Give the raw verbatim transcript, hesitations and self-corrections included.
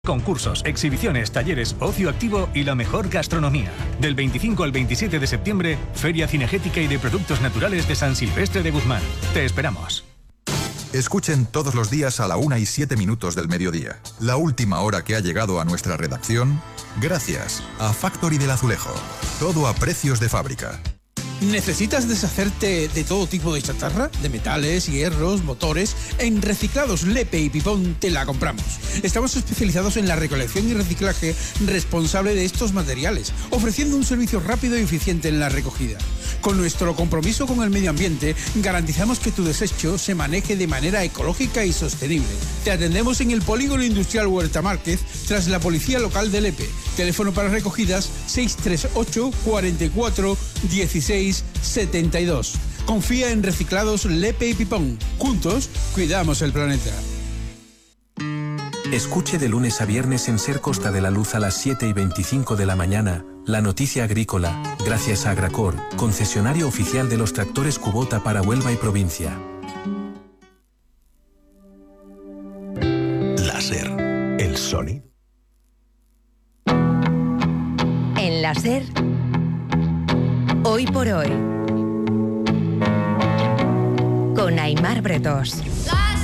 Concursos, exhibiciones, talleres, ocio activo y la mejor gastronomía. Del veinticinco al veintisiete de septiembre, Feria Cinegética y de Productos Naturales de San Silvestre de Guzmán. Te esperamos. Escuchen todos los días a la una y siete minutos del mediodía. La última hora que ha llegado a nuestra redacción, gracias a Factory del Azulejo. Todo a precios de fábrica. ¿Necesitas deshacerte de todo tipo de chatarra? De metales, hierros, motores. En Reciclados Lepe y Pipón te la compramos. Estamos especializados en la recolección y reciclaje responsable de estos materiales, ofreciendo un servicio rápido y eficiente en la recogida. Con nuestro compromiso con el medio ambiente, garantizamos que tu desecho se maneje de manera ecológica y sostenible. Te atendemos en el Polígono Industrial Huerta Márquez, tras la Policía Local de Lepe. Teléfono para recogidas seis tres ocho, cuarenta y cuatro, dieciséis setenta y dos. Confía en Reciclados Lepe y Pipón. Juntos, cuidamos el planeta. Escuche de lunes a viernes en Ser Costa de la Luz a las siete y veinticinco de la mañana, la noticia agrícola, gracias a Agracor, concesionario oficial de los tractores Kubota para Huelva y provincia. Láser, el sonido. En Láser, hoy por hoy, con Aimar Bretos.